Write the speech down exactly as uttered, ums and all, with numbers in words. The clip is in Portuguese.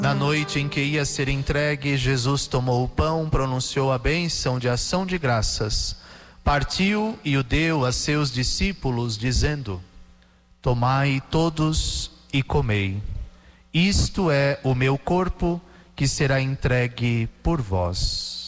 Na noite em que ia ser entregue, Jesus tomou o pão, pronunciou a bênção de ação de graças, partiu e o deu a seus discípulos, dizendo: Tomai todos e comei. Isto é o meu corpo, que será entregue por vós.